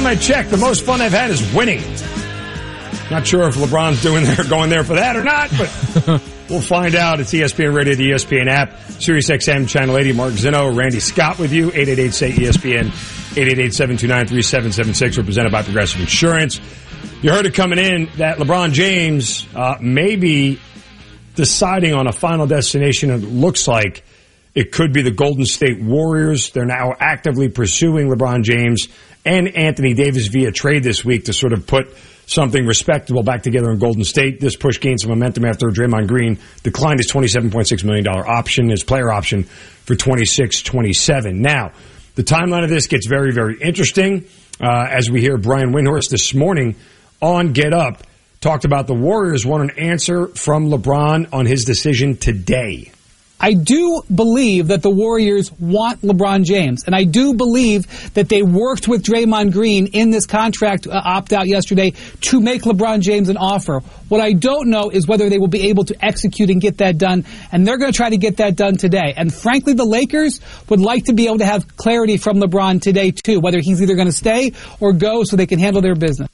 time I check, the most fun I've had is winning. Not sure if LeBron's going there for that or not, but we'll find out. It's ESPN Radio, the ESPN app, SiriusXM, Channel 80. Mark Zinno, Randy Scott with you. 888-SAY-ESPN, 888-729-3776, represented by Progressive Insurance. You heard it coming in that LeBron James may be deciding on a final destination. It looks like it could be the Golden State Warriors. They're now actively pursuing LeBron James and Anthony Davis via trade this week to sort of put something respectable back together in Golden State. This push gained some momentum after Draymond Green declined his $27.6 million option, his player option for $26.27. Now, the timeline of this gets very, very interesting as we hear Brian Windhorst this morning on Get Up talked about the Warriors want an answer from LeBron on his decision today. I do believe that the Warriors want LeBron James, and I do believe that they worked with Draymond Green in this contract opt-out yesterday to make LeBron James an offer. What I don't know is whether they will be able to execute and get that done, and they're going to try to get that done today. And frankly, the Lakers would like to be able to have clarity from LeBron today, too, whether he's either going to stay or go so they can handle their business.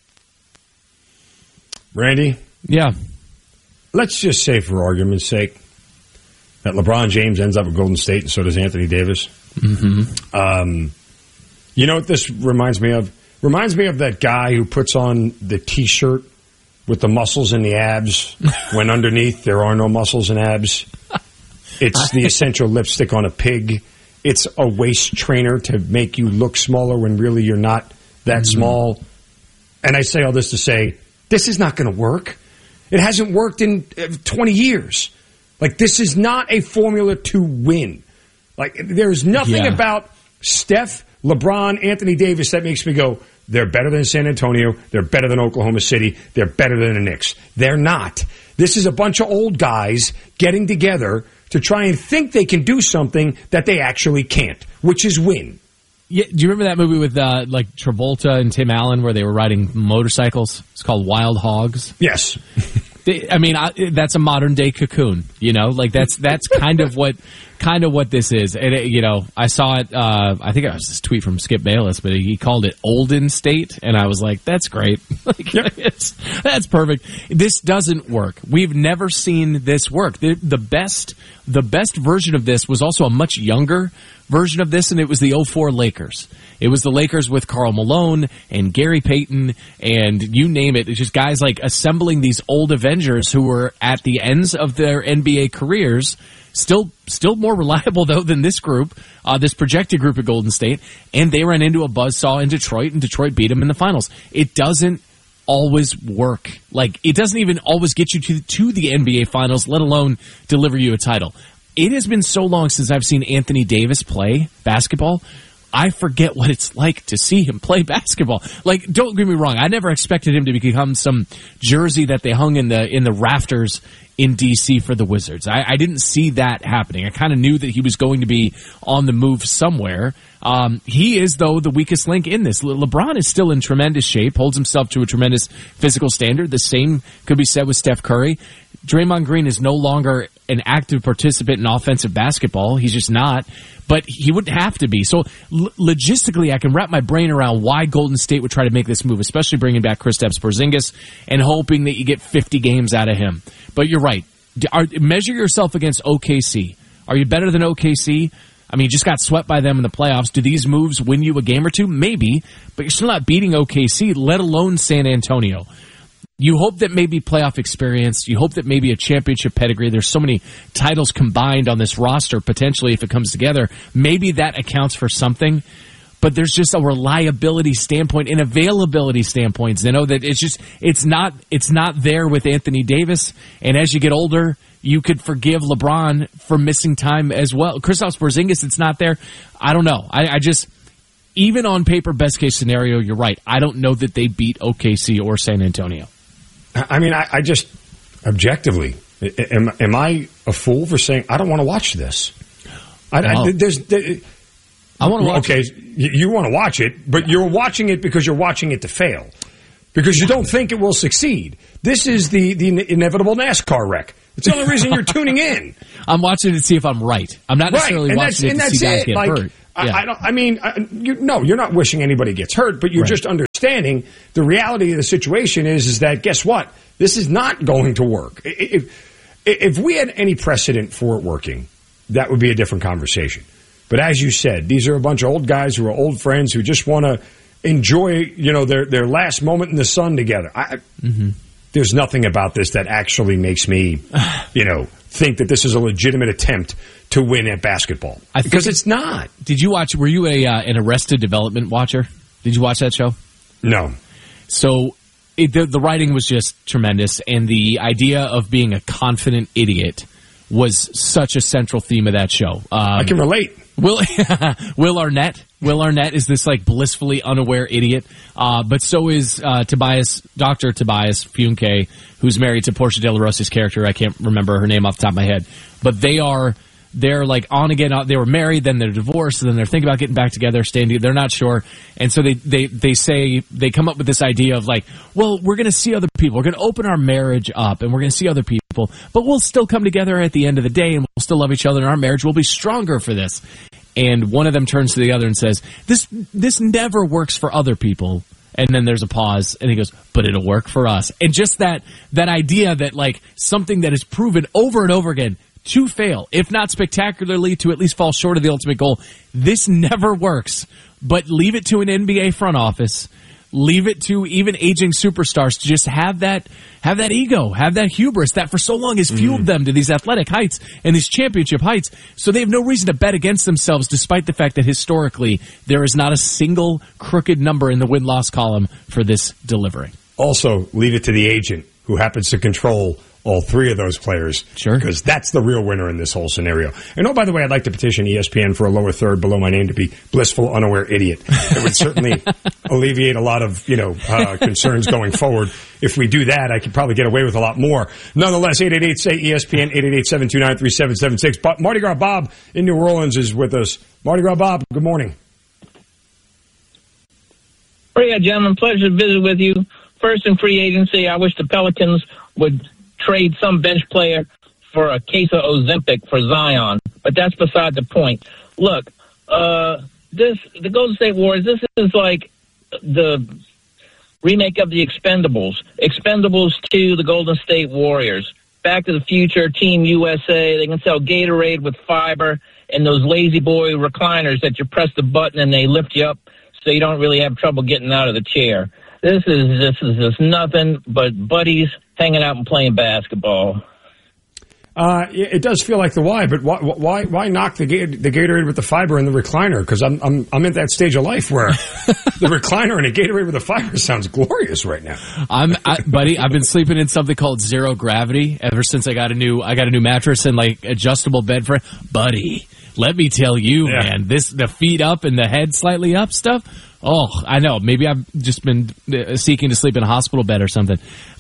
Randy? Yeah. Let's just say, for argument's sake, that LeBron James ends up at Golden State and so does Anthony Davis. Mm-hmm. You know what this reminds me of? Reminds me of that guy who puts on the T-shirt with the muscles and the abs when underneath there are no muscles and abs. It's the essential lipstick on a pig. It's a waist trainer to make you look smaller when really you're not that small. And I say all this to say, this is not going to work. It hasn't worked in 20 years. Like, this is not a formula to win. Like, there's nothing about Steph, LeBron, Anthony Davis that makes me go, they're better than San Antonio, they're better than Oklahoma City, they're better than the Knicks. They're not. This is a bunch of old guys getting together to try and think they can do something that they actually can't, which is win. Yeah, do you remember that movie with like Travolta and Tim Allen where they were riding motorcycles? It's called Wild Hogs. Yes. That's a modern day Cocoon, you know, like that's kind of what this is. And I saw it. I think it was this tweet from Skip Bayless, but he called it Olden State, and I was like, "That's great. That's perfect." This doesn't work. We've never seen this work. The best version of this was also a much younger version of this, and it was the 04 Lakers. It was the Lakers with Karl Malone and Gary Payton and you name it. It's just guys like assembling these old Avengers who were at the ends of their NBA careers, still more reliable, though, than this group, this projected group at Golden State, and they ran into a buzzsaw in Detroit, and Detroit beat them in the finals. It doesn't always work. Like, it doesn't even always get you to the NBA finals, let alone deliver you a title. It has been so long since I've seen Anthony Davis play basketball. I forget what it's like to see him play basketball. Like, don't get me wrong, I never expected him to become some jersey that they hung in the rafters in D.C. for the Wizards. I didn't see that happening. I kind of knew that he was going to be on the move somewhere. He is, though, the weakest link in this. LeBron is still in tremendous shape, holds himself to a tremendous physical standard. The same could be said with Steph Curry. Draymond Green is no longer an active participant in offensive basketball. He's just not. But he wouldn't have to be. So logistically, I can wrap my brain around why Golden State would try to make this move, especially bringing back Kristaps Porzingis and hoping that you get 50 games out of him. But you're right. Measure yourself against OKC. Are you better than OKC? I mean, you just got swept by them in the playoffs. Do these moves win you a game or two? Maybe. But you're still not beating OKC, let alone San Antonio. You hope that maybe playoff experience, you hope that maybe a championship pedigree, there's so many titles combined on this roster, potentially, if it comes together, maybe that accounts for something. But there's just a reliability standpoint and availability standpoint, Zeno, that it's not there with Anthony Davis. And as you get older, you could forgive LeBron for missing time as well. Kristaps Porzingis, it's not there. I don't know. I just, even on paper, best case scenario, you're right. I don't know that they beat OKC or San Antonio. I mean, I just, objectively, am I a fool for saying I don't want to watch this? I want to watch it. You want to watch it, but you're watching it because you're watching it to fail. Because you don't think it will succeed. This is the inevitable NASCAR wreck. It's the only reason you're tuning in. I'm watching to see if I'm right. I'm not necessarily watching it to see guys get hurt. You're not wishing anybody gets hurt, but you're just understanding. notwithstanding, the reality of the situation is that, guess what? This is not going to work. If we had any precedent for it working, that would be a different conversation. But as you said, these are a bunch of old guys who are old friends who just want to enjoy, their last moment in the sun together. There's nothing about this that actually makes me, think that this is a legitimate attempt to win at basketball. Because it's not. Did you watch, were you an Arrested Development watcher? Did you watch that show? No. So the writing was just tremendous, and the idea of being a confident idiot was such a central theme of that show. I can relate. Will Arnett. Will Arnett is this blissfully unaware idiot, but so is Dr. Tobias Funke, who's married to Portia De La Rosa's character. I can't remember her name off the top of my head, but they're on again. They were married, then they're divorced, and then they're thinking about getting back together, staying together. They're not sure, and so they come up with this idea of well, we're going to see other people. We're going to open our marriage up, and we're going to see other people, but we'll still come together at the end of the day, and we'll still love each other, and our marriage will be stronger for this. And one of them turns to the other and says, "This never works for other people." And then there's a pause, and he goes, "But it'll work for us." And just that idea that something that is proven over and over again to fail, if not spectacularly, to at least fall short of the ultimate goal. This never works, but leave it to an NBA front office, leave it to even aging superstars to just have that ego, have that hubris that for so long has fueled them to these athletic heights and these championship heights. So they have no reason to bet against themselves, despite the fact that historically there is not a single crooked number in the win-loss column for this delivery. Also, leave it to the agent who happens to control all three of those players. Sure. Because that's the real winner in this whole scenario. And by the way, I'd like to petition ESPN for a lower third below my name to be blissful, unaware idiot. It would certainly alleviate a lot of, concerns going forward. If we do that, I could probably get away with a lot more. Nonetheless, 888-SAY-ESPN, 888-729-3776. But Mardi Gras Bob in New Orleans is with us. Mardi Gras Bob, good morning. Yeah, gentlemen, pleasure to visit with you. First in free agency, I wish the Pelicans would trade some bench player for a case of Ozempic for Zion, but that's beside the point. Look, the Golden State Warriors, this is like the remake of the Expendables. Expendables 2, the Golden State Warriors. Back to the Future, Team USA, they can sell Gatorade with fiber and those lazy boy recliners that you press the button and they lift you up so you don't really have trouble getting out of the chair. This is just nothing but buddies hanging out and playing basketball. It does feel like the why, but why knock the Gatorade with the fiber and the recliner? Because I'm at that stage of life where the recliner and a Gatorade with the fiber sounds glorious right now. Buddy, I've been sleeping in something called zero gravity ever since I got a new mattress and adjustable bed frame. Buddy, let me tell you, man, the feet up and the head slightly up stuff. Oh, I know. Maybe I've just been seeking to sleep in a hospital bed or something.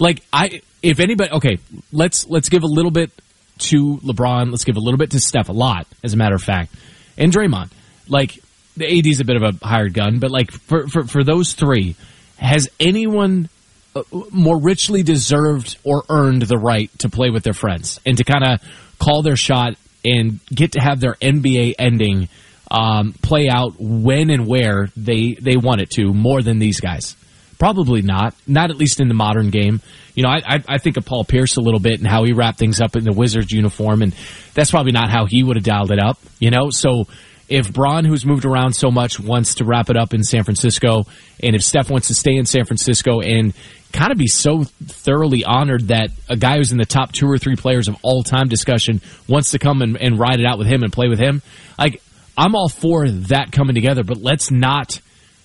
If anybody, okay, let's give a little bit to LeBron. Let's give a little bit to Steph. A lot, as a matter of fact, and Draymond. The AD's a bit of a hired gun, but for those three, has anyone more richly deserved or earned the right to play with their friends and to kind of call their shot and get to have their NBA ending play out when and where they want it to more than these guys? Probably not at least in the modern game. I think of Paul Pierce a little bit and how he wrapped things up in the Wizards uniform, and that's probably not how he would have dialed it up, So if Bron, who's moved around so much, wants to wrap it up in San Francisco, and if Steph wants to stay in San Francisco and kind of be so thoroughly honored that a guy who's in the top 2 or 3 players of all time discussion wants to come and ride it out with him and play with him, I'm all for that coming together, but let's not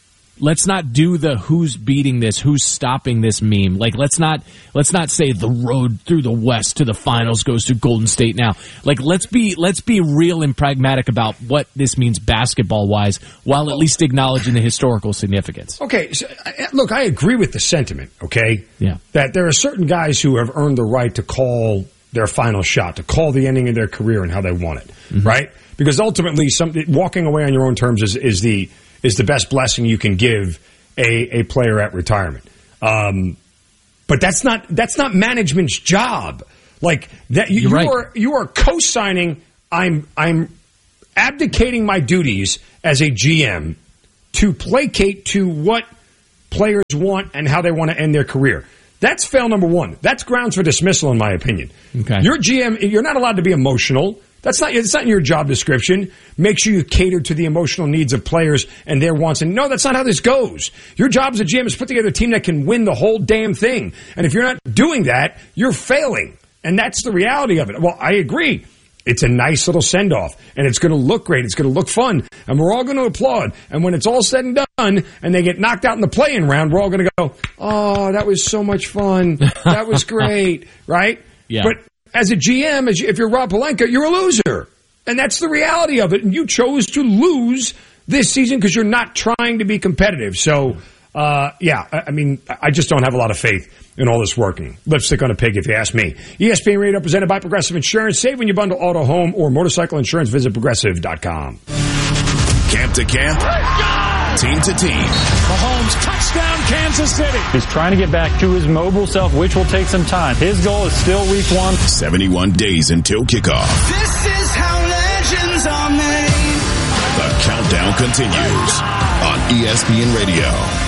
do the who's beating this, who's stopping this meme. Let's not say the road through the West to the finals goes to Golden State now. Let's be real and pragmatic about what this means basketball wise, while at least acknowledging the historical significance. Okay, so, look, I agree with the sentiment. Okay, yeah, that there are certain guys who have earned the right to call their final shot, to call the ending of their career and how they want it, right? Because ultimately, walking away on your own terms is the best blessing you can give a player at retirement. But that's not management's job. You are co-signing. I'm abdicating my duties as a GM to placate to what players want and how they want to end their career. That's fail number one. That's grounds for dismissal, in my opinion. Okay. Your GM, you're not allowed to be emotional. It's not in your job description. Make sure you cater to the emotional needs of players and their wants. And no, that's not how this goes. Your job as a GM is to put together a team that can win the whole damn thing. And if you're not doing that, you're failing. And that's the reality of it. Well, I agree. It's a nice little send-off, and it's going to look great. It's going to look fun, and we're all going to applaud. And when it's all said and done, and they get knocked out in the play-in round, we're all going to go, oh, that was so much fun. That was great, right? Yeah. But as a GM, if you're Rob Pelinka, you're a loser. And that's the reality of it. And you chose to lose this season because you're not trying to be competitive. So, I just don't have a lot of faith in all this working. Lipstick on a pig, if you ask me. ESPN Radio presented by Progressive Insurance. Save when you bundle auto, home, or motorcycle insurance. Visit Progressive.com. Camp to camp. Team to team. Mahomes, touchdown, Kansas City. He's trying to get back to his mobile self, which will take some time. His goal is still week 1. 71 days until kickoff. This is how legends are made. The countdown continues on ESPN Radio.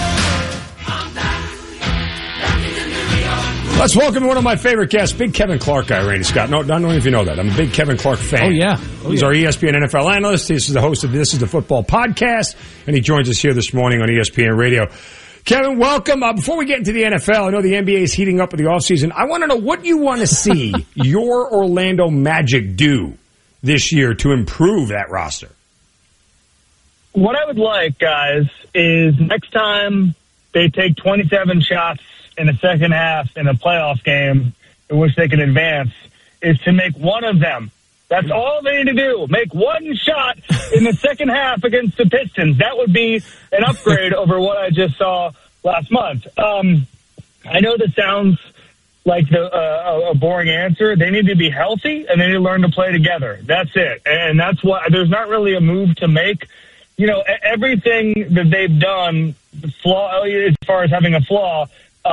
Let's welcome one of my favorite guests, big Kevin Clark guy, Randy Scott. No, I don't know if you know that. I'm a big Kevin Clark fan. Oh, yeah. He's our ESPN NFL analyst. This is the host of This is the Football Podcast, and he joins us here this morning on ESPN Radio. Kevin, welcome. Before we get into the NFL, I know the NBA is heating up with the offseason. I want to know what you want to see your Orlando Magic do this year to improve that roster. What I would like, guys, is next time they take 27 shots in the second half in a playoff game in which they can advance, is to make one of them. That's all they need to do. Make one shot in the second half against the Pistons. That would be an upgrade over what I just saw last month. I know that sounds like a boring answer. They need to be healthy, and they need to learn to play together. That's it. And that's what, there's not really a move to make. You know, everything that they've done, as far as having a flaw,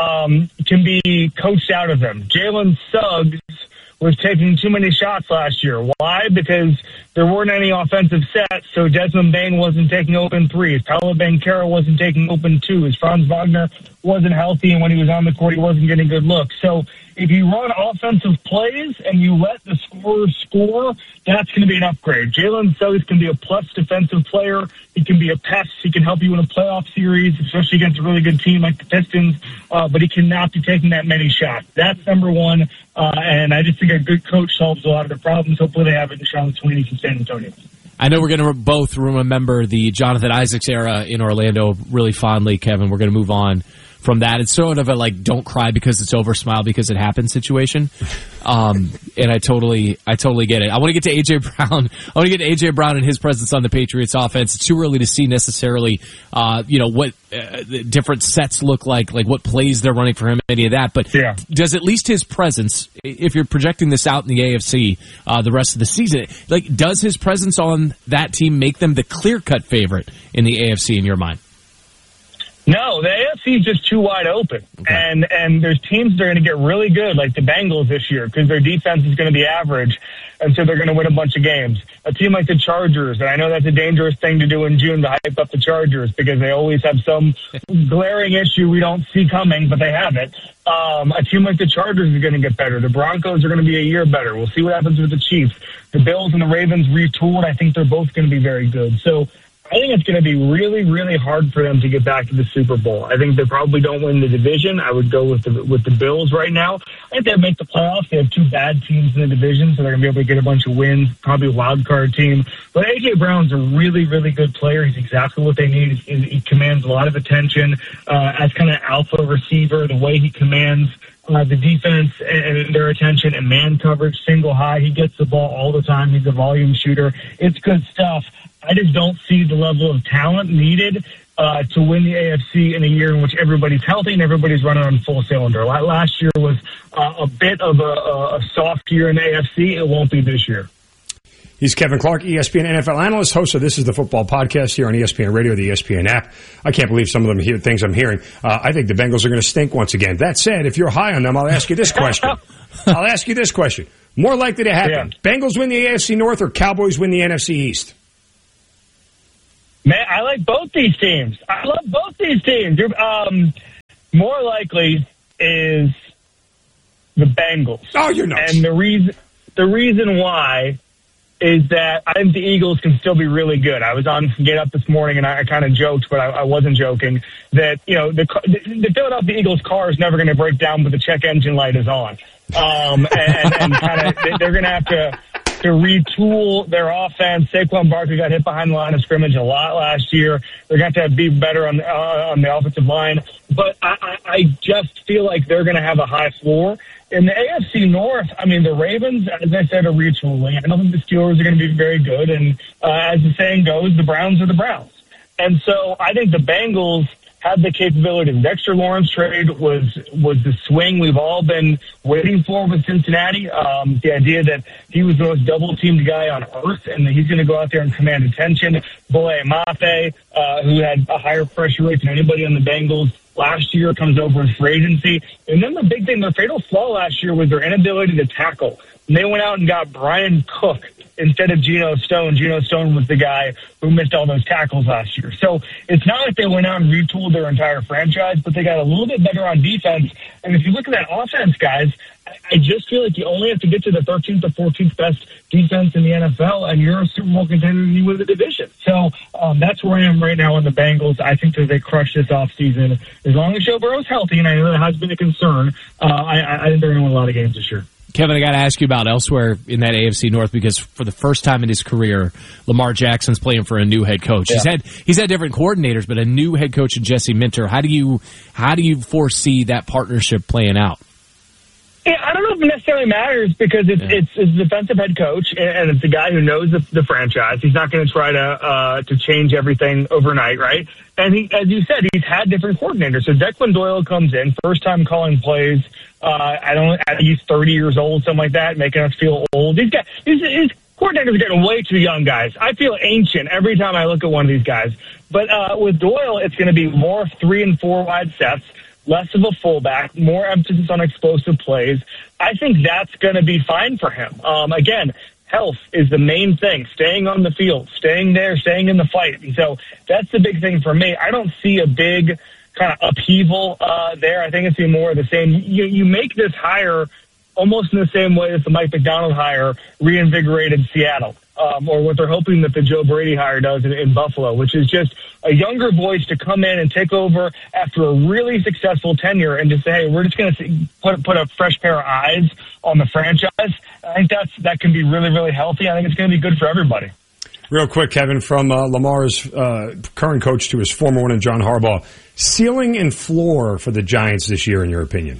can be coached out of them. Jalen Suggs was taking too many shots last year. Why? Because there weren't any offensive sets, so Desmond Bane wasn't taking open threes. Paolo Banchero wasn't taking open twos. Franz Wagner wasn't healthy, and when he was on the court, he wasn't getting good looks. So if you run offensive plays and you let the scorers score, that's going to be an upgrade. Jalen Suggs can be a plus defensive player. He can be a pest. He can help you in a playoff series, especially against a really good team like the Pistons, but he cannot be taking that many shots. That's number one, and I just think a good coach solves a lot of the problems. Hopefully they have it in Sean Sweeney from San Antonio. I know we're going to both remember the Jonathan Isaacs era in Orlando really fondly, Kevin. We're going to move on from that. It's sort of a like, don't cry because it's over, smile because it happened situation. And I totally get it. I want to get to A.J. Brown. I want to get to A.J. Brown and his presence on the Patriots offense. It's too early to see necessarily, what different sets look like what plays they're running for him, any of that. But yeah, does at least his presence, if you're projecting this out in the AFC the rest of the season, does his presence on that team make them the clear-cut favorite in the AFC in your mind? No, the AFC is just too wide open. Okay. And there's teams that are going to get really good, like the Bengals this year, because their defense is going to be average, and so they're going to win a bunch of games. A team like the Chargers, and I know that's a dangerous thing to do in June to hype up the Chargers, because they always have some glaring issue we don't see coming, but they have it. A team like the Chargers is going to get better. The Broncos are going to be a year better. We'll see what happens with the Chiefs. The Bills and the Ravens retooled. I think they're both going to be very good. So I think it's going to be really, really hard for them to get back to the Super Bowl. I think they probably don't win the division. I would go with the Bills right now. I think they'll make the playoffs. They have two bad teams in the division, so they're going to be able to get a bunch of wins, probably a wild card team. But A.J. Brown's a really, really good player. He's exactly what they need. He commands a lot of attention as kind of alpha receiver, the way he commands the defense and their attention and man coverage, single high. He gets the ball all the time. He's a volume shooter. It's good stuff. I just don't see the level of talent needed to win the AFC in a year in which everybody's healthy and everybody's running on full cylinder. Last year was a bit of a soft year in the AFC. It won't be this year. He's Kevin Clark, ESPN NFL analyst, host of This is the Football Podcast here on ESPN Radio, the ESPN app. I can't believe some of them things I'm hearing. I think the Bengals are going to stink once again. That said, if you're high on them, I'll ask you this question. More likely to happen, Bengals win the AFC North or Cowboys win the NFC East? Man, I like both these teams. I love both these teams. More likely is the Bengals. Oh, you're nuts. And the reason why is that I think the Eagles can still be really good. I was on Get Up this morning, and I kind of joked, but I wasn't joking, that, you know, the Philadelphia Eagles car is never going to break down when the check engine light is on. And kind of they're going to have to retool their offense. Saquon Barkley got hit behind the line of scrimmage a lot last year. They're going to have to be better on the offensive line. But I just feel like they're going to have a high floor. In the AFC North, I mean, the Ravens, as I said, are retooling. I don't think the Steelers are going to be very good. And as the saying goes, the Browns are the Browns. And so I think the Bengals have the capability. The Dexter Lawrence trade was the swing we've all been waiting for with Cincinnati. The idea that he was the most double-teamed guy on earth and that he's going to go out there and command attention. Boye Mafe, who had a higher pressure rate than anybody on the Bengals last year, comes over in free agency. And then the big thing, their fatal flaw last year was their inability to tackle. And they went out and got Brian Cook instead of Geno Stone. Geno Stone was the guy who missed all those tackles last year. So it's not like they went out and retooled their entire franchise, but they got a little bit better on defense. And if you look at that offense, guys, I just feel like you only have to get to the 13th or 14th best defense in the NFL, and you're a Super Bowl contender and you win the division. So that's where I am right now on the Bengals. I think that they crush this offseason. As long as Joe Burrow's healthy, and I know that has been a concern, I think they're going to win a lot of games this year. Kevin, I got to ask you about elsewhere in that AFC North, because for the first time in his career, Lamar Jackson's playing for a new head coach. Yeah. He's had different coordinators, but a new head coach in Jesse Minter. How do you foresee that partnership playing out? Yeah, I don't know if it necessarily matters because it's a defensive head coach and it's a guy who knows the franchise. He's not going to try to change everything overnight, right? And he, as you said, he's had different coordinators. So Declan Doyle comes in, first time calling plays. He's 30 years old, something like that, making us feel old. His coordinators are getting way too young, guys. I feel ancient every time I look at one of these guys. But with Doyle, it's going to be more 3 and 4 wide sets, less of a fullback, more emphasis on explosive plays. I think that's going to be fine for him. Again, health is the main thing. Staying on the field, staying there, staying in the fight. And so that's the big thing for me. I don't see a big kind of upheaval there. I think it's more of the same. You make this hire almost in the same way as the Mike McDonald hire reinvigorated Seattle, or what they're hoping that the Joe Brady hire does in Buffalo, which is just a younger voice to come in and take over after a really successful tenure and just say, hey, we're just going to put a fresh pair of eyes on the franchise. I think that can be really, really healthy. I think it's going to be good for everybody. Real quick, Kevin, from Lamar's current coach to his former one, John Harbaugh, ceiling and floor for the Giants this year, in your opinion?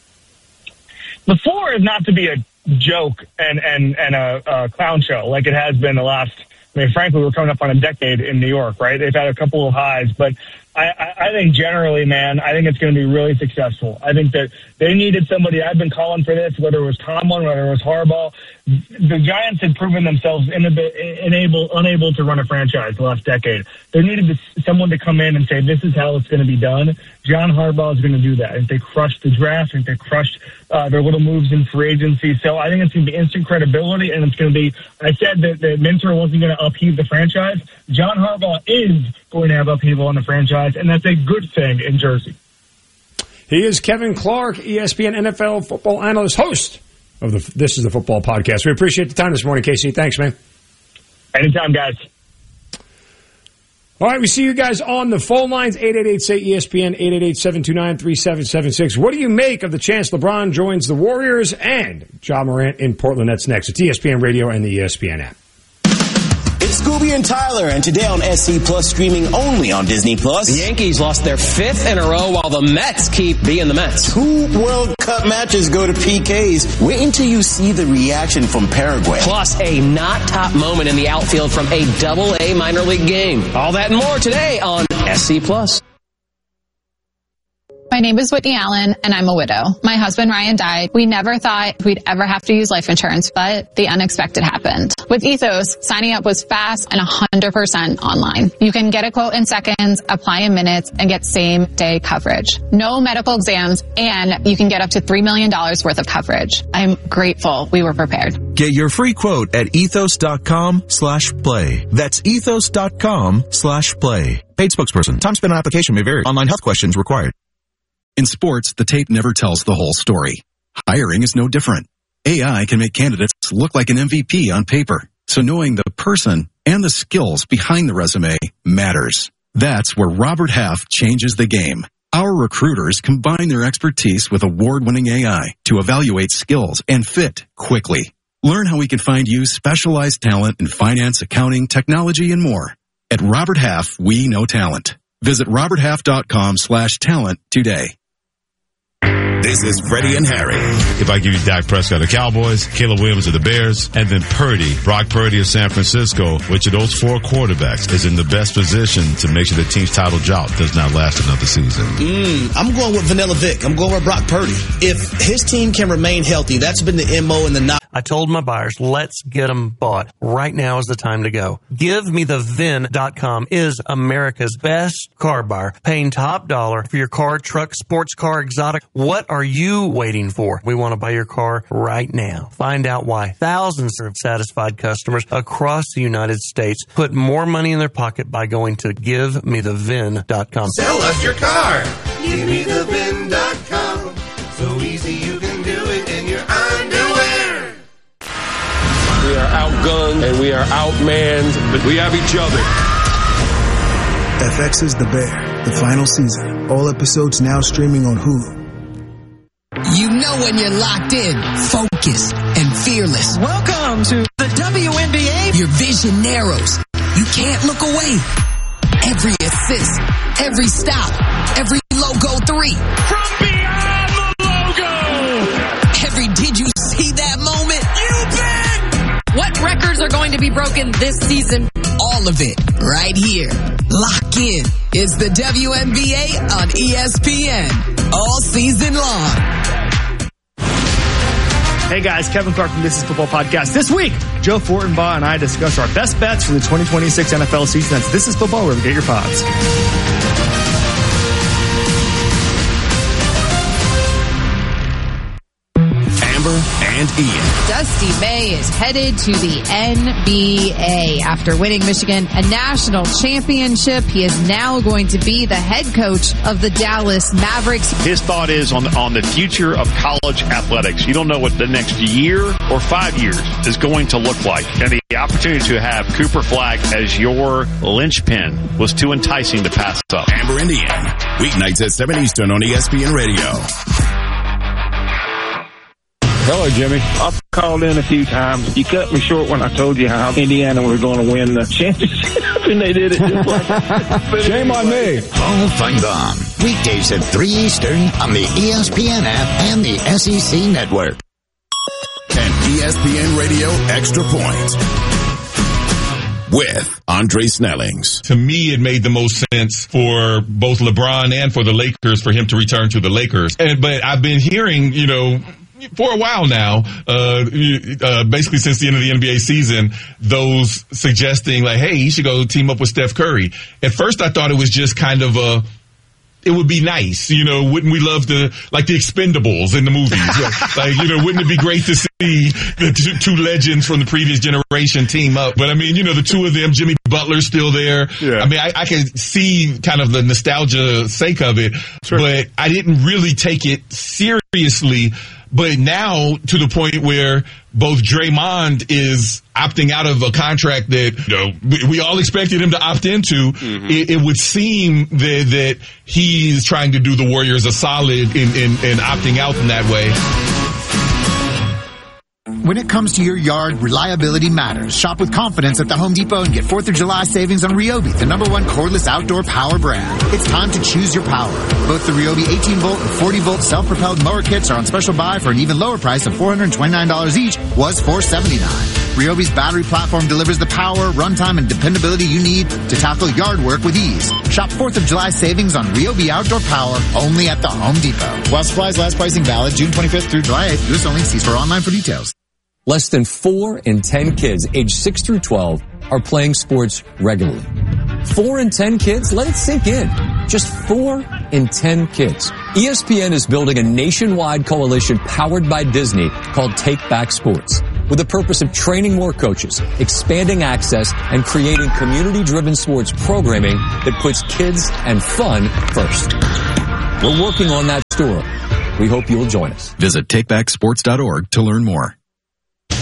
The floor is not to be a joke and a clown show like it has been the last. I mean, frankly, we're coming up on a decade in New York, right? They've had a couple of highs, but I think generally, man, I think it's going to be really successful. I think that they needed somebody. I've been calling for this, whether it was Tomlin, whether it was Harbaugh. The Giants had proven themselves unable to run a franchise the last decade. They needed someone to come in and say, this is how it's going to be done. John Harbaugh is going to do that. I think they crushed the draft. I think they crushed their little moves in free agency. So I think it's going to be instant credibility, and it's going to be, I said that Minter wasn't going to upheave the franchise. John Harbaugh is going to have upheaval in the franchise, and that's a good thing in Jersey. He is Kevin Clark, ESPN NFL football analyst, host of This is the Football Podcast. We appreciate the time this morning, Casey. Thanks, man. Anytime, guys. All right, we see you guys on the phone lines, 888-SAY-ESPN, 888-729-3776. What do you make of the chance LeBron joins the Warriors and Ja Morant in Portland? That's next. It's ESPN Radio and the ESPN app. It's Scooby and Tyler, and today on SC Plus, streaming only on Disney Plus. The Yankees lost their 5th in a row while the Mets keep being the Mets. 2 World Cup matches go to PKs. Wait until you see the reaction from Paraguay. Plus a not top moment in the outfield from a Double-A minor league game. All that and more today on SC Plus. My name is Whitney Allen, and I'm a widow. My husband, Ryan, died. We never thought we'd ever have to use life insurance, but the unexpected happened. With Ethos, signing up was fast and 100% online. You can get a quote in seconds, apply in minutes, and get same-day coverage. No medical exams, and you can get up to $3 million worth of coverage. I'm grateful we were prepared. Get your free quote at ethos.com/play. That's ethos.com/play. Paid spokesperson. Time spent on application may vary. Online health questions required. In sports, the tape never tells the whole story. Hiring is no different. AI can make candidates look like an MVP on paper. So knowing the person and the skills behind the resume matters. That's where Robert Half changes the game. Our recruiters combine their expertise with award-winning AI to evaluate skills and fit quickly. Learn how we can find you specialized talent in finance, accounting, technology, and more. At Robert Half, we know talent. Visit roberthalf.com/talent today. This is Freddie and Harry. If I give you Dak Prescott of the Cowboys, Caleb Williams of the Bears, and then Brock Purdy of San Francisco, which of those four quarterbacks is in the best position to make sure the team's title drought does not last another season? I'm going with Vanilla Vic. I'm going with Brock Purdy. If his team can remain healthy, that's been the MO in the night. I told my buyers, let's get them bought. Right now is the time to go. GiveMeTheVin.com is America's best car buyer, paying top dollar for your car, truck, sports car, exotic. What are you waiting for? We want to buy your car right now. Find out why thousands of satisfied customers across the United States put more money in their pocket by going to GiveMeTheVin.com. Sell us your car. GiveMeTheVin.com. So easy you can do it in your underwear. We are outgunned and we are outmanned, but we have each other. FX's The Bear, the final season. All episodes now streaming on Hulu. You know when you're locked in, focused, and fearless. Welcome to the WNBA. Your vision narrows. You can't look away. Every assist, every stop, every logo three. From beyond the logo. Every did you see that moment? You bet. What records are going to be broken this season? All of it right here. Lock in. It's the WNBA on ESPN. All season long. Hey guys, Kevin Clark from This Is Football Podcast. This week, Joe Fortenbaugh and I discuss our best bets for the 2026 NFL season. That's This Is Football, wherever you get your pods. And Ian. Dusty May is headed to the NBA. After winning Michigan a national championship, he is now going to be the head coach of the Dallas Mavericks. His thought is on the future of college athletics. You don't know what the next year or 5 years is going to look like. And the opportunity to have Cooper Flag as your linchpin was too enticing to pass up. Amber and Ian. Weeknights at 7 Eastern on ESPN Radio. Hello, Jimmy. I've called in a few times. You cut me short when I told you how Indiana was going to win the championship, and they did it just like that. Shame on me. Paul Feinbaum. Weekdays at 3 Eastern on the ESPN app and the SEC Network. And ESPN Radio Extra Point with Andre Snellings. To me, it made the most sense for both LeBron and for the Lakers for him to return to the Lakers. But I've been hearing, for a while now, basically since the end of the NBA season, those suggesting like, hey, he should go team up with Steph Curry. At first I thought it was just kind of it would be nice, wouldn't we love like the Expendables in the movies? Wouldn't it be great to see the two legends from the previous generation team up? But I mean, the two of them, Jimmy Butler's still there. Yeah. I mean, I can see kind of the nostalgia sake of it, sure. But I didn't really take it seriously. But now to the point where both Draymond is opting out of a contract that we all expected him to opt into, it would seem that he's trying to do the Warriors a solid in opting out in that way. When it comes to your yard, reliability matters. Shop with confidence at the Home Depot and get 4th of July savings on Ryobi, the #1 cordless outdoor power brand. It's time to choose your power. Both the Ryobi 18-volt and 40-volt self-propelled mower kits are on special buy for an even lower price of $429 each, was $479. Ryobi's battery platform delivers the power, runtime, and dependability you need to tackle yard work with ease. Shop 4th of July savings on Ryobi outdoor power only at the Home Depot. While supplies last, pricing valid June 25th through July 8th. U.S. only. See store online for details. Less than 4 in 10 kids aged 6 through 12 are playing sports regularly. 4 in 10 kids? Let it sink in. Just 4 in 10 kids. ESPN is building a nationwide coalition powered by Disney called Take Back Sports, with the purpose of training more coaches, expanding access, and creating community-driven sports programming that puts kids and fun first. We're working on that story. We hope you'll join us. Visit takebacksports.org to learn more.